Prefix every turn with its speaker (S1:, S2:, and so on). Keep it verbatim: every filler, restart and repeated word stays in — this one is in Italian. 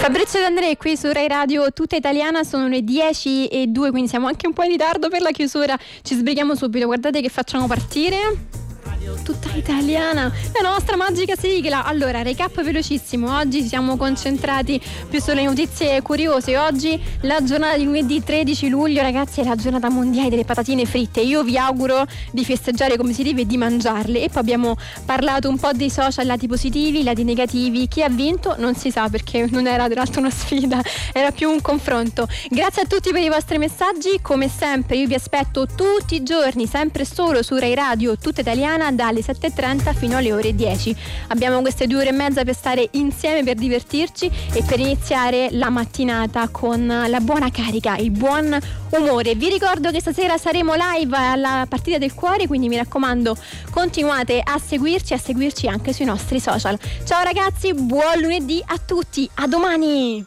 S1: Fabrizio De André qui su Rai Radio Tutta Italiana, sono le dieci e due, quindi siamo anche un po' in ritardo per la chiusura. Ci sbrighiamo subito, guardate che facciamo partire Tutta Italiana, la nostra magica sigla. Allora, recap velocissimo. Oggi ci siamo concentrati più sulle notizie curiose. Oggi la giornata di lunedì tredici luglio, ragazzi, è la giornata mondiale delle patatine fritte. Io vi auguro di festeggiare come si deve e di mangiarle. E poi abbiamo parlato un po' dei social, lati positivi, lati negativi. Chi ha vinto non si sa, perché non era tra l'altro una sfida, era più un confronto. Grazie a tutti per i vostri messaggi. Come sempre io vi aspetto tutti i giorni, sempre solo su Rai Radio Tutta Italiana, dalle sette e trenta fino alle ore dieci. Abbiamo queste due ore e mezza per stare insieme, per divertirci e per iniziare la mattinata con la buona carica, il buon umore. Vi ricordo che stasera saremo live alla partita del cuore, quindi mi raccomando, continuate a seguirci, a seguirci anche sui nostri social. Ciao ragazzi, buon lunedì a tutti, a domani!